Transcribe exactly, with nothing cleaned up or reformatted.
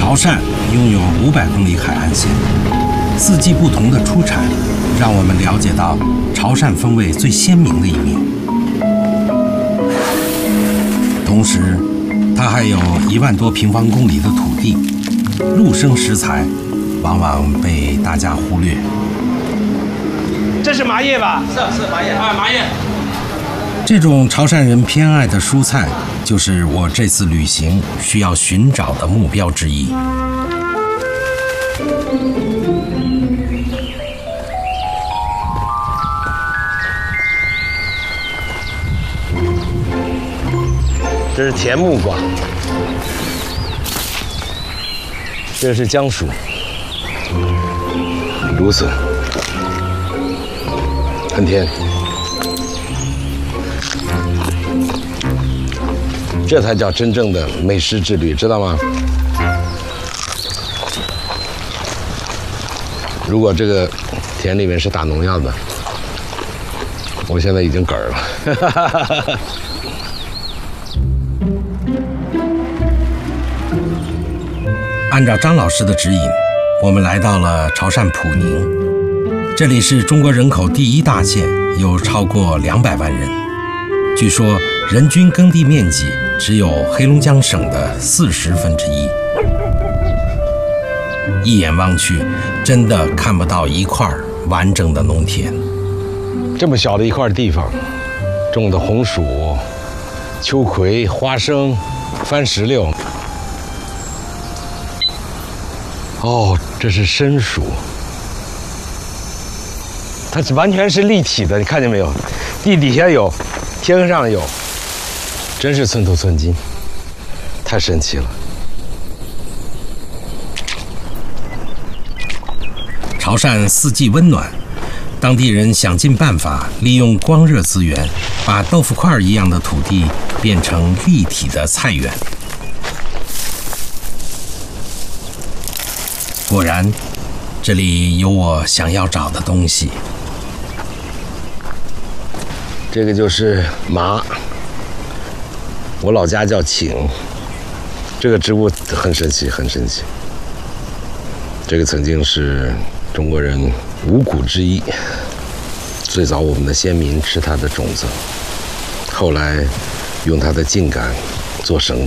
潮汕拥有五百公里海岸线，四季不同的出产，让我们了解到潮汕风味最鲜明的一面。同时，它还有一万多平方公里的土地，陆生食材往往被大家忽略。 这是麻叶吧？ 是是麻叶，啊麻叶。 这种潮汕人偏爱的蔬菜，就是我这次旅行需要寻找的目标之一。 这是甜木瓜，这是姜薯、芦笋，很甜。这才叫真正的美食之旅，知道吗？如果这个田里面是打农药的，我现在已经嗝儿了。 按照张老师的指引，我们来到了潮汕普宁，这里是中国人口第一大县，有超过两百万人。据说人均耕地面积只有黑龙江省的四十分之一。一眼望去，真的看不到一块完整的农田。 这么小的一块地方，种的红薯、秋葵、花生、番石榴。哦，这是参薯，它是完全是立体的，你看见没有？地底下有，天上有，真是寸土寸金，太神奇了。 潮汕四季温暖，当地人想尽办法利用光热资源，把豆腐块一样的土地变成立体的菜园。果然，这里有我想要找的东西。 这个就是麻，我老家叫芹，这个植物很神奇，很神奇。这个曾经是中国人五谷之一，最早我们的先民吃它的种子，后来用它的茎秆做绳子。